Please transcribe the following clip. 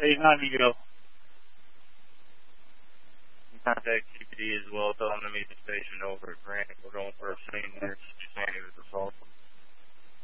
89 you go. Contact QPD as well. Tell them to meet the station over at Grant. We're going for a scene there. Just saying it was assault.